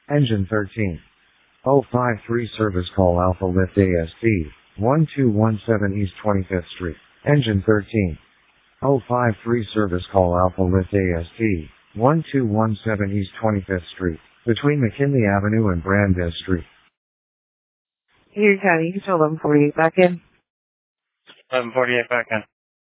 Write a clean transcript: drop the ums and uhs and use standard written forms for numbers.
Engine 13. 053 service call Alpha Lift ASD, 1217 East 25th Street. Engine 13. 053 service call Alpha Lift ASD, 1217 East 25th Street, between McKinley Avenue and Brandes Street. Here, County, control 1148 back in. 1148 back in.